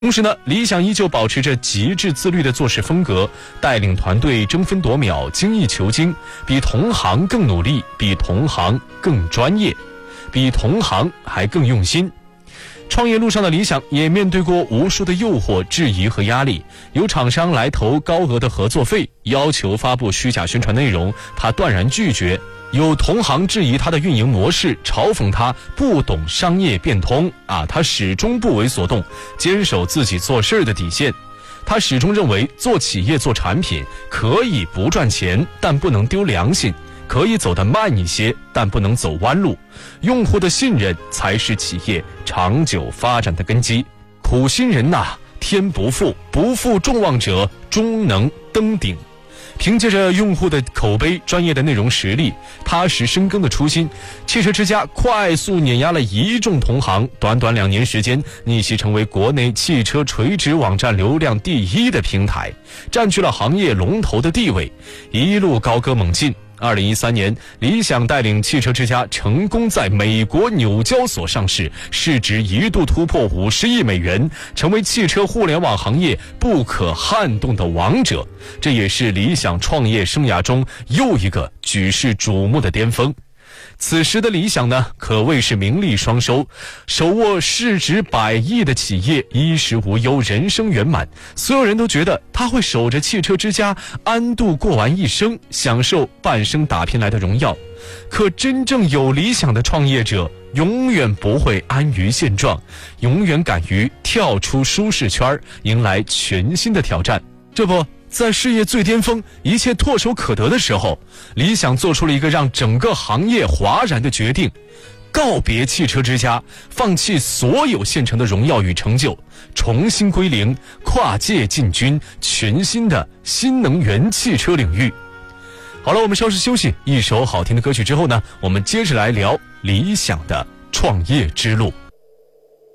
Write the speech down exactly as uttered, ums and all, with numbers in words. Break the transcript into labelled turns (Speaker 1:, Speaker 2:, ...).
Speaker 1: 同时呢，理想依旧保持着极致自律的做事风格，带领团队争分夺秒、精益求精，比同行更努力，比同行更专业，比同行还更用心。创业路上的理想也面对过无数的诱惑、质疑和压力，有厂商来投高额的合作费，要求发布虚假宣传内容，他断然拒绝；有同行质疑他的运营模式，嘲讽他不懂商业变通啊，他始终不为所动，坚守自己做事的底线。他始终认为做企业做产品可以不赚钱，但不能丢良心，可以走得慢一些，但不能走弯路。用户的信任才是企业长久发展的根基。苦心人呐、啊，天不负，不负众望者终能登顶。凭借着用户的口碑、专业的内容实力、踏实深耕的初心，汽车之家快速碾压了一众同行，短短两年时间，逆袭成为国内汽车垂直网站流量第一的平台，占据了行业龙头的地位，一路高歌猛进。二零一三年，理想带领汽车之家成功在美国纽交所上市，市值一度突破五十亿美元，成为汽车互联网行业不可撼动的王者。这也是理想创业生涯中又一个举世瞩目的巅峰。此时的理想呢，可谓是名利双收，手握市值百亿的企业，衣食无忧，人生圆满。所有人都觉得他会守着汽车之家安度过完一生，享受半生打拼来的荣耀。可真正有理想的创业者永远不会安于现状，永远敢于跳出舒适圈，迎来全新的挑战。这不，在事业最巅峰、一切唾手可得的时候，理想做出了一个让整个行业哗然的决定：告别汽车之家，放弃所有现成的荣耀与成就，重新归零，跨界进军全新的新能源汽车领域。好了，我们稍事休息，一首好听的歌曲之后呢，我们接着来聊理想的创业之路。